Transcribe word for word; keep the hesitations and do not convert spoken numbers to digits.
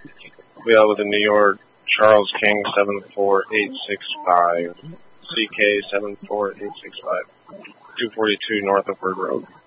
We are with the New York, Charles King seven four eight six five, C K seven four eight six five, two forty-two North Upward Road.